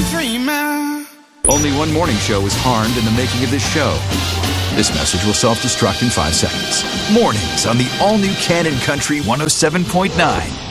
dreaming. Only one morning show was harmed in the making of this show. This message will self-destruct in 5 seconds. Mornings on the all-new Cannon Country 107.9.